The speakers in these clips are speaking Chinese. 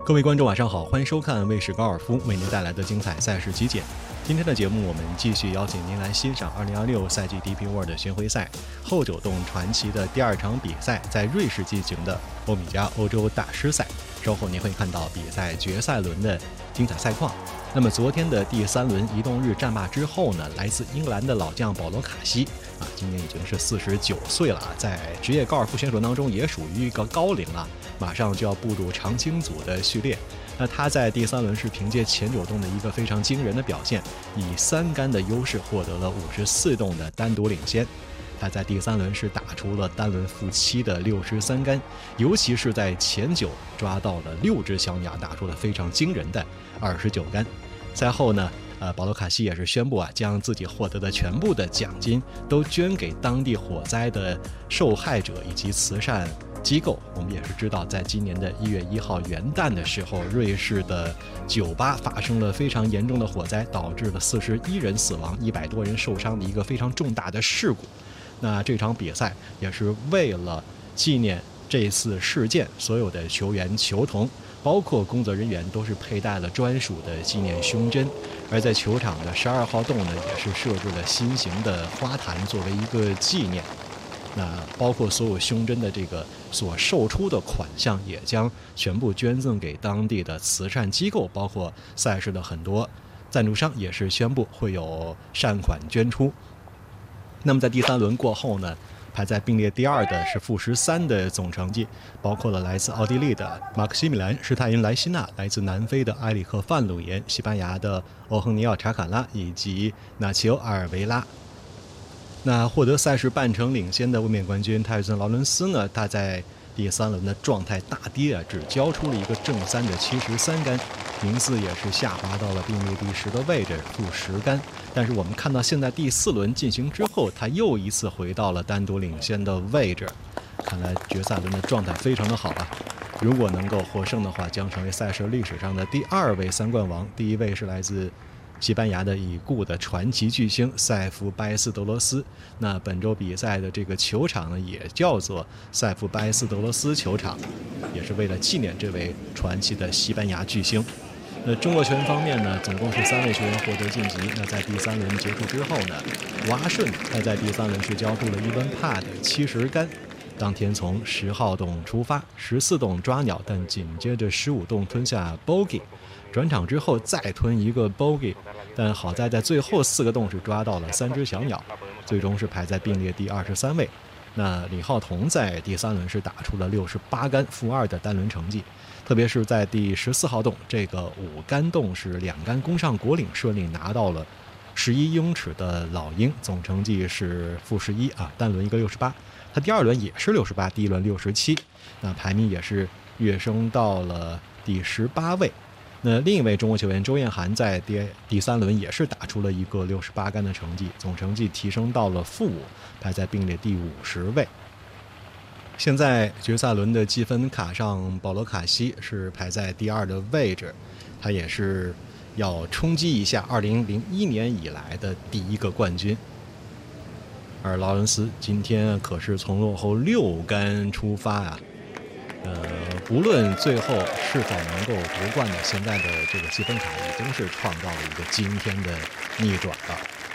各位观众晚上好，欢迎收看卫视高尔夫为您带来的精彩赛事集锦。今天的节目我们继续邀请您来欣赏2026赛季 DP World 巡回赛后九洞传奇的第二场比赛，在瑞士进行的欧米茄欧洲大师赛。稍后您会看到比赛决赛轮的精彩赛况。那么昨天的第三轮移动日战罢之后呢，来自英格兰的老将保罗·卡西今年已经是49岁了，在职业高尔夫选手当中也属于一个高龄了，马上就要步入常青组的序列。那他在第三轮是凭借前九洞的一个非常惊人的表现，以3杆的优势获得了54洞的单独领先。他在第三轮是打出了单轮负7的63杆，尤其是在前9抓到了6只小鸟，打出了非常惊人的29杆。赛后呢，保罗·卡西也是宣布将自己获得的全部的奖金都捐给当地火灾的受害者以及慈善机构。我们也是知道，在今年的1月1号元旦的时候，瑞士的酒吧发生了非常严重的火灾，导致了41人死亡100多人受伤的一个非常重大的事故。那这场比赛也是为了纪念这次事件，所有的球员球童包括工作人员都是佩戴了专属的纪念胸针，而在球场的12号洞呢，也是设置了新型的花坛作为一个纪念。那包括所有胸针的这个所售出的款项也将全部捐赠给当地的慈善机构，包括赛事的很多赞助商也是宣布会有善款捐出。那么在第三轮过后呢，排在并列第2的是负13的总成绩，包括了来自奥地利的马克西米兰·施泰因莱希纳，来自南非的埃里克·范鲁延，西班牙的欧亨尼奥·查卡拉以及纳齐欧·阿尔维拉。那获得赛事半程领先的卫冕冠军泰瑞森·劳伦斯呢，他在第三轮的状态大跌只交出了一个正3的73杆，名次也是下滑到了并列第10的位置，负10杆。但是我们看到现在第4轮进行之后，他又一次回到了单独领先的位置，看来决赛轮的状态非常的好如果能够获胜的话，将成为赛事历史上的第2位3冠王，第1位是来自西班牙的已故的传奇巨星塞夫·拜斯德罗斯。那本周比赛的这个球场呢，也叫做塞夫·拜斯德罗斯球场，也是为了纪念这位传奇的西班牙巨星。那中国球员方面呢，总共是3位球员获得晋级。那在第3轮结束之后呢，瓦顺他在第3轮是交出了1分帕的70杆，当天从10号洞出发，14洞抓鸟，但紧接着15洞吞下 bogey， 转场之后再吞一个 bogey， 但好在最后4个洞是抓到了3只小鸟，最终是排在并列第23位。那李浩彤在第3轮是打出了68杆负2的单轮成绩，特别是在第14号洞这个5杆洞是2杆攻上果岭，顺利拿到了11英尺的老鹰，总成绩是负11单轮一个68。他第2轮也是68，第1轮67，那排名也是跃升到了第18位。那另一位中国球员周彦涵在第3轮也是打出了一个68杆的成绩，总成绩提升到了负5，排在并列第50位。现在决赛轮的积分卡上，保罗·卡西是排在第2的位置，他也是要冲击一下2001年以来的第1个冠军。而劳伦斯今天可是从落后6杆出发不论最后是否能够夺冠的，现在的这个积分卡已经是创造了一个惊天的逆转了。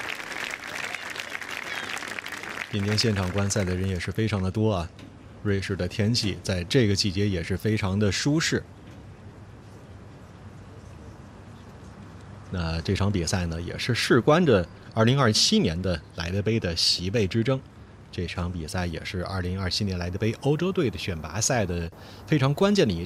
今天现场观赛的人也是非常的多瑞士的天气在这个季节也是非常的舒适。那这场比赛呢，也是事关着2027年的莱德杯的席位之争。这场比赛也是2027年莱德杯欧洲队的选拔赛的非常关键的